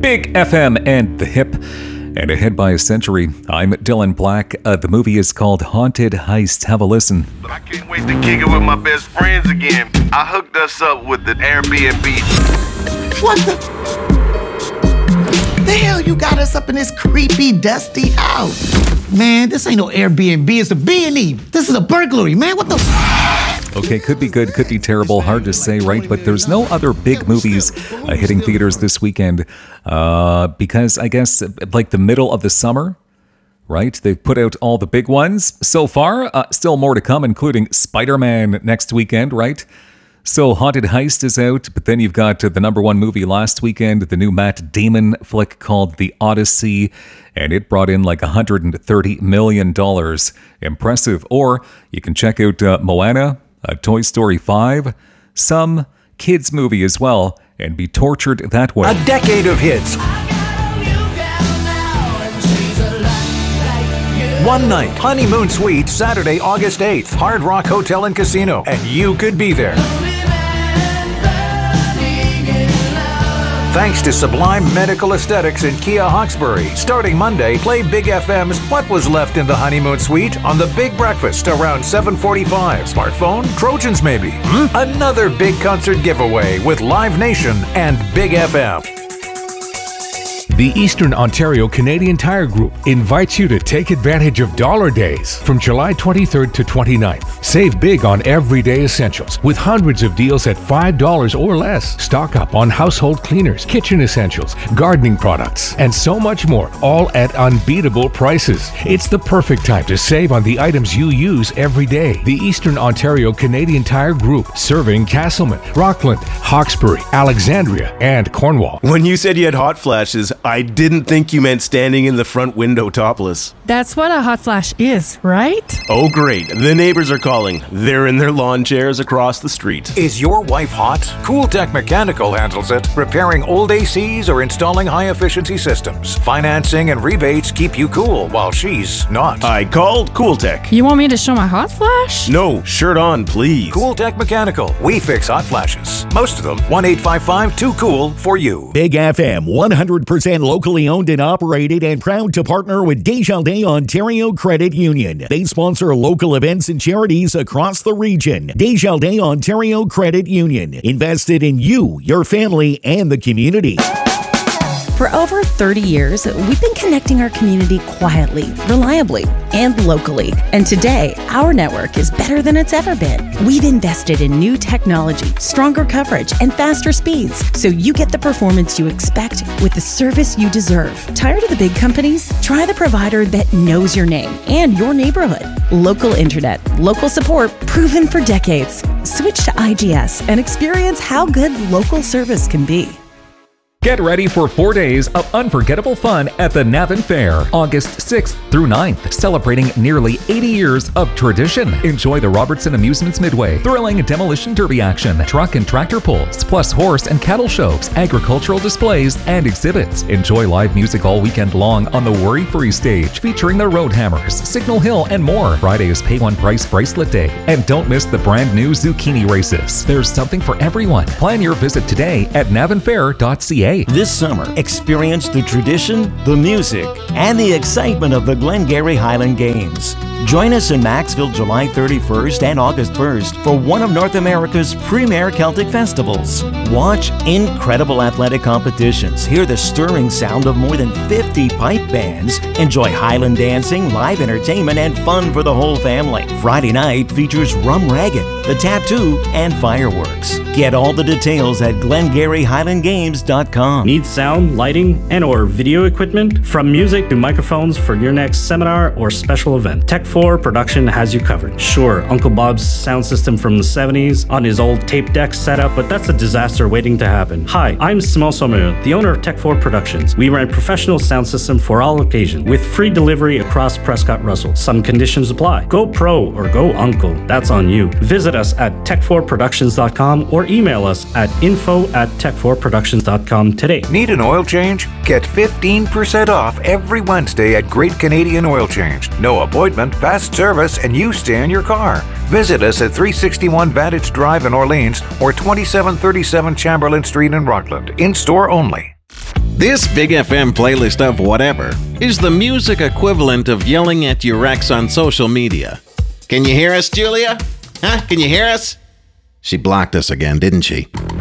Big FM and The Hip. And ahead by a century, I'm Dylan Black. The movie is called Haunted Heist. Have a listen. I can't wait to kick it with my best friends again. I hooked us up with the Airbnb. What the hell you got us up in this creepy, dusty house? Man, this ain't no Airbnb, it's a B&E. This is a burglary, man. What the Okay, could be good, could be terrible, hard to say, right? But there's no other big movies hitting theaters this weekend because I guess like the middle of the summer, right? They've put out all the big ones so far. Still more to come, including Spider-Man next weekend, right? So Haunted Heist is out, but then you've got the number one movie last weekend, the new Matt Damon flick called The Odyssey, and it brought in like $130 million. Impressive. Or you can check out Moana, Toy Story 5, some kids movie as well, and be tortured that way. A decade of hits. One night, Honeymoon Suite, Saturday, August 8th, Hard Rock Hotel and Casino, and you could be there. Thanks to Sublime Medical Aesthetics in Kia Hawkesbury. Starting Monday, play Big FM's What Was Left in the Honeymoon Suite on the Big Breakfast around 7:45. Smartphone? Trojans maybe. Another big concert giveaway with Live Nation and Big FM. The Eastern Ontario Canadian Tire Group invites you to take advantage of Dollar Days from July 23rd to 29th. Save big on everyday essentials with hundreds of deals at $5 or less. Stock up on household cleaners, kitchen essentials, gardening products, and so much more, all at unbeatable prices. It's the perfect time to save on the items you use every day. The Eastern Ontario Canadian Tire Group, serving Castleman, Rockland, Hawkesbury, Alexandria, and Cornwall. When you said you had hot flashes, I didn't think you meant standing in the front window topless. That's what a hot flash is, right? Oh great, the neighbors are calling. They're in their lawn chairs across the street. Is your wife hot? CoolTech Mechanical handles it, repairing old ACs or installing high-efficiency systems. Financing and rebates keep you cool while she's not. I called CoolTech. You want me to show my hot flash? No, shirt on, please. CoolTech Mechanical. We fix hot flashes. Most of them, 1-855-2COOL for you. Big FM, 100% locally owned and operated, and proud to partner with Desjardins Ontario Credit Union. They sponsor local events and charities across the region. Desjardins Ontario Credit Union. Invested in you, your family, and the community. For over 30 years, we've been connecting our community quietly, reliably, and locally. And today, our network is better than it's ever been. We've invested in new technology, stronger coverage, and faster speeds, so you get the performance you expect with the service you deserve. Tired of the big companies? Try the provider that knows your name and your neighborhood. Local internet, local support, proven for decades. Switch to IGS and experience how good local service can be. Get ready for 4 days of unforgettable fun at the Navan Fair, August 6th through 9th, celebrating nearly 80 years of tradition. Enjoy the Robertson Amusements Midway, thrilling demolition derby action, truck and tractor pulls, plus horse and cattle shows, agricultural displays, and exhibits. Enjoy live music all weekend long on the Worry-Free stage, featuring the Roadhammers, Signal Hill, and more. Friday is Pay One Price Bracelet Day. And don't miss the brand new zucchini races. There's something for everyone. Plan your visit today at navanfair.ca. This summer, experience the tradition, the music, and the excitement of the Glengarry Highland Games. Join us in Maxville July 31st and August 1st for one of North America's premier Celtic festivals. Watch incredible athletic competitions, hear the stirring sound of more than 50 pipe bands, enjoy Highland dancing, live entertainment, and fun for the whole family. Friday night features Rum Ragged, The Tattoo, and fireworks. Get all the details at GlengarryHighlandGames.com. Need sound, lighting, and or video equipment? From music to microphones for your next seminar or special event, Tech4 Production has you covered. Sure, Uncle Bob's sound system from the 70s on his old tape deck setup, but that's a disaster waiting to happen. Hi, I'm Simon Sommer, the owner of Tech4 Productions. We rent professional sound system for all occasions with free delivery across Prescott Russell. Some conditions apply. Go pro or go uncle. That's on you. Visit us at tech4productions.com or email us at info@tech4productions.com today. Need an oil change? Get 15% off every Wednesday at Great Canadian Oil Change. No appointment, fast service, and you stay in your car. Visit us at 361 Vantage Drive in Orleans or 2737 Chamberlain Street in Rockland. In-store only. This Big FM playlist of whatever is the music equivalent of yelling at your ex on social media. Can you hear us, Julia? Huh? Can you hear us? She blocked us again, didn't she?